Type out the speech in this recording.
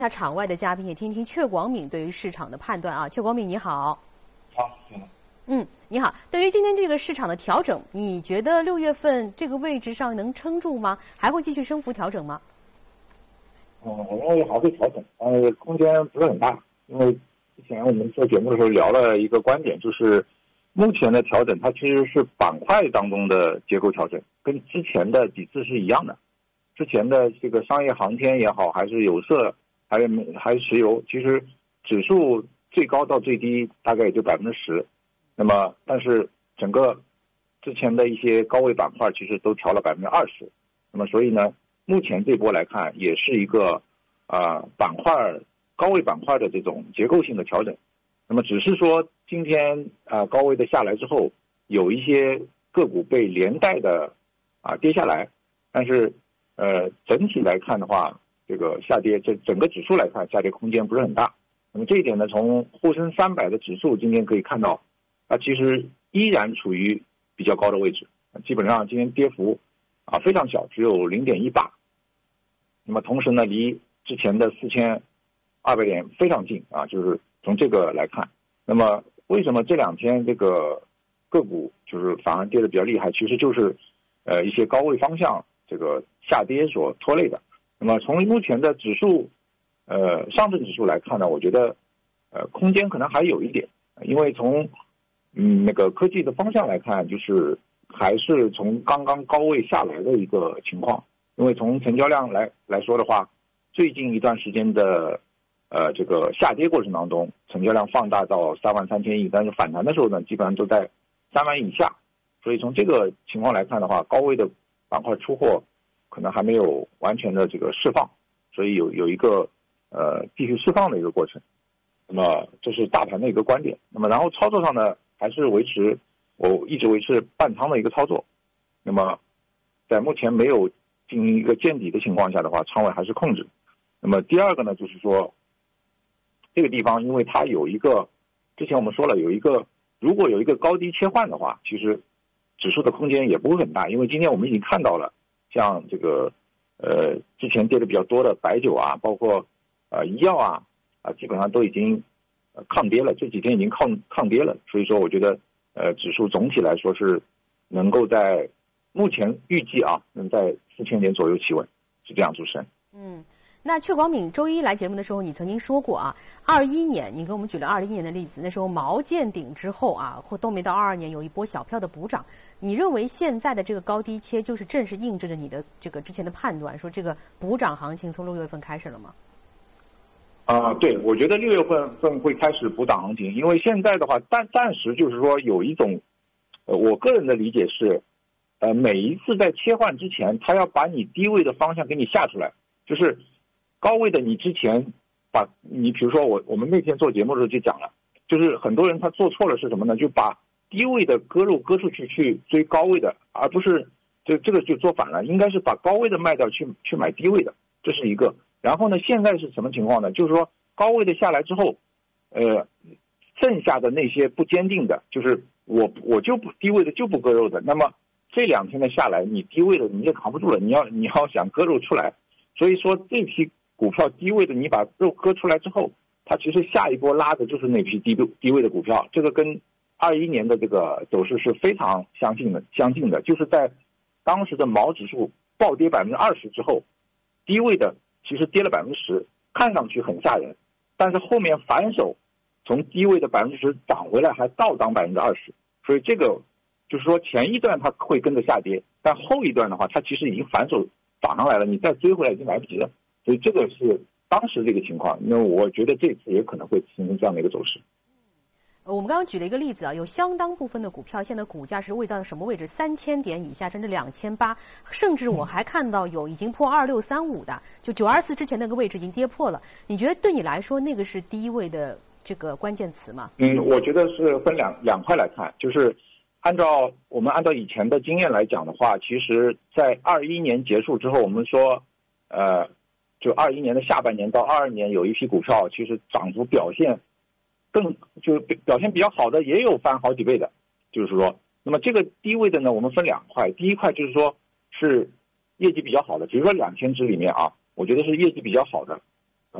下场外的嘉宾，也听听阙广敏对于市场的判断啊。阙广敏，你好。 好， 你好。对于今天这个市场的调整，你觉得6月份这个位置上能撑住吗？还会继续升幅调整吗？ 我认为还会调整，空间不是很大。因为之前我们做节目的时候聊了一个观点，就是目前的调整它其实是板块当中的结构调整，跟之前的几次是一样的。之前的这个商业航天也好，还是有色，还是石油，其实指数最高到最低大概也就10%。那么，但是整个之前的一些高位板块其实都调了20%。那么，所以呢，目前这波来看也是一个板块高位板块的这种结构性的调整。那么，只是说今天高位的下来之后，有一些个股被连带的跌下来，但是整体来看的话，这个下跌，整个指数来看，下跌空间不是很大。那么这一点呢，从沪深300的指数今天可以看到，它其实依然处于比较高的位置，基本上今天跌幅非常小，只有0.18。那么同时呢，离之前的4200点非常近就是从这个来看。那么为什么这2天这个个股就是反而跌得比较厉害？其实就是一些高位方向这个下跌所拖累的。那么从目前的指数上证指数来看呢，我觉得空间可能还有一点，因为从那个科技的方向来看，就是还是从刚刚高位下来的一个情况。因为从成交量来说的话，最近一段时间的这个下跌过程当中，成交量放大到33000亿，但是反弹的时候呢，基本上都在3万亿以下。所以从这个情况来看的话，高位的板块出货可能还没有完全的这个释放，所以有一个继续释放的一个过程。那么这是大盘的一个观点。那么然后操作上呢，还是我一直维持半仓的一个操作。那么在目前没有进行一个见底的情况下的话，仓位还是控制。那么第二个呢，就是说这个地方因为它有一个，之前我们说了如果有一个高低切换的话，其实指数的空间也不会很大。因为今天我们已经看到了，像这个之前跌的比较多的白酒包括医药基本上都已经抗跌了，这几天已经抗跌了。所以说我觉得指数总体来说是能够在目前预计能在4000点左右企稳，是这样。主持人。 那阙广敏周一来节目的时候，你曾经说过21年，你给我们举了21年的例子，那时候毛见顶之后或都没到22年有一波小票的补涨。你认为现在的这个高低切就是正是印证着你的这个之前的判断，说这个补涨行情从6月份开始了吗？ 对，我觉得6月份会开始补涨行情。因为现在的话暂时就是说有一种我个人的理解是每一次在切换之前，他要把你低位的方向给你下出来。就是高位的你之前你比如说我们那天做节目的时候就讲了，就是很多人他做错了是什么呢？就把低位的割肉割出去追高位的，而不是这个就做反了，应该是把高位的卖掉去买低位的，这是一个。然后呢，现在是什么情况呢？就是说高位的下来之后剩下的那些不坚定的，就是我就不低位的就不割肉的，那么这2天的下来，你低位的你也扛不住了，你要想割肉出来。所以说这批股票低位的你把肉割出来之后，它其实下一波拉的就是那批低位的股票。这个跟21年的这个走势是非常相近的。就是在当时的毛指数暴跌20%之后，低位的其实跌了10%，看上去很吓人，但是后面反手从低位的10%涨回来，还倒涨20%。所以这个就是说前一段它会跟着下跌，但后一段的话它其实已经反手涨上来了，你再追回来已经来不及了。所以这个是当时这个情况。那我觉得这次也可能会形成这样的一个走势。 我们刚刚举了一个例子有相当部分的股票现在股价是位到什么位置？3000点以下，甚至2800，甚至我还看到有已经破2635的，就924之前那个位置已经跌破了。你觉得对你来说那个是低位的这个关键词吗？ 我觉得是分两块来看。就是我们按照以前的经验来讲的话，其实在21年结束之后，我们说就21年的下半年到22年有一批股票其实涨幅表现表现比较好的，也有翻好几倍的。就是说那么这个低位的呢，我们分2块。第一块就是说是业绩比较好的，比如说2000只里面我觉得是业绩比较好的，